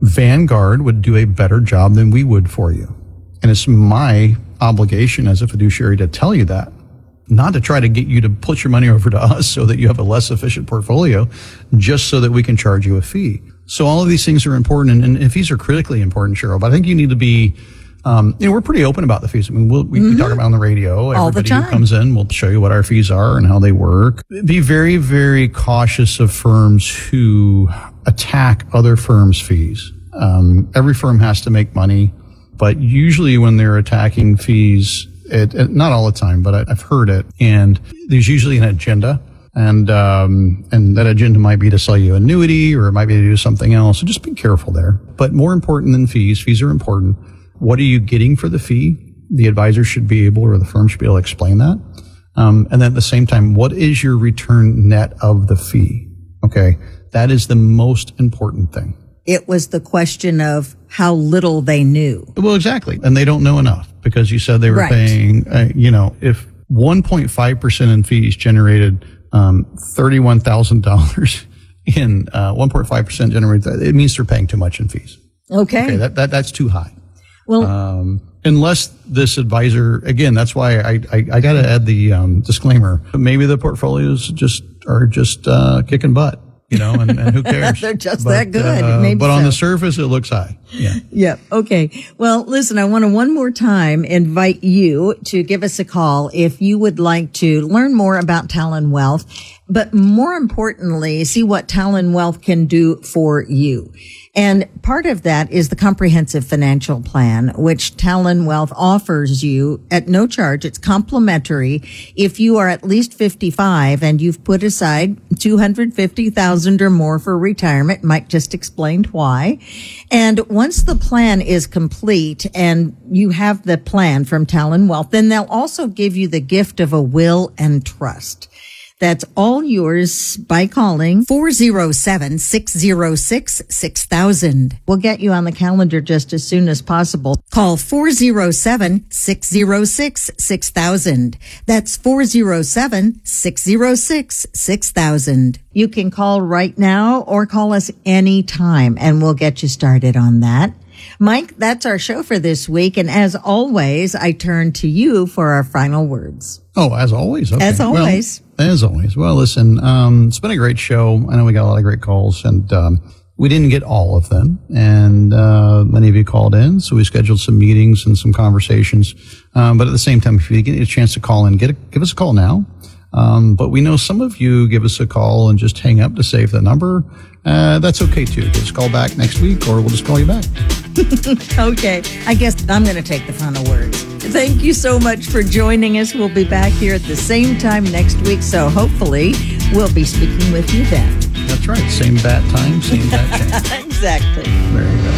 Vanguard would do a better job than we would for you. And it's my obligation as a fiduciary to tell you that, not to try to get you to put your money over to us so that you have a less efficient portfolio, just so that we can charge you a fee. So all of these things are important, and fees are critically important, Cheryl. But I think you need to be, we're pretty open about the fees. I mean, we talk about it on the radio. All the time. Who comes in, we'll show you what our fees are and how they work. Be very, very cautious of firms who attack other firms' fees. Every firm has to make money, but usually when they're attacking fees, not all the time, but I've heard it, and there's usually an agenda. And that agenda might be to sell you an annuity, or it might be to do something else. So just be careful there. But more important than fees are important. What are you getting for the fee? The advisor should be able, or the firm should be able to explain that. And then at the same time, what is your return net of the fee? Okay. That is the most important thing. It was the question of how little they knew. Well, exactly. And they don't know enough, because you said they were paying, if 1.5% in fees generated $31,000 in 1.5% generated, it means they're paying too much in fees. Okay. That's too high. Well, unless this advisor, again, that's why I got to add the disclaimer. Maybe the portfolios are just kicking butt, and who cares? They're just that good. Maybe but on the surface, it looks high. Yeah. Yeah. Okay. Well, listen, I want to one more time invite you to give us a call if you would like to learn more about Talon Wealth, but more importantly, see what Talon Wealth can do for you. And part of that is the comprehensive financial plan, which Talon Wealth offers you at no charge. It's complimentary if you are at least 55 and you've put aside $250,000 or more for retirement. Mike just explained why. And once the plan is complete and you have the plan from Talon Wealth, then they'll also give you the gift of a will and trust. That's all yours by calling 407-606-6000. We'll get you on the calendar just as soon as possible. Call 407-606-6000. That's 407-606-6000. You can call right now or call us anytime, and we'll get you started on that. Mike, that's our show for this week. And as always, I turn to you for our final words. Oh, as always. Okay. As always. Well, listen, it's been a great show. I know we got a lot of great calls, and we didn't get all of them. And many of you called in, so we scheduled some meetings and some conversations. But at the same time, if you get a chance to call in, give us a call now. But we know some of you give us a call and just hang up to save the number. That's okay too. Give us a call back next week, or we'll just call you back. Okay. I guess I'm going to take the final words. Thank you so much for joining us. We'll be back here at the same time next week. So hopefully we'll be speaking with you then. That's right. Same bat time, same bat channel. Exactly. Very good.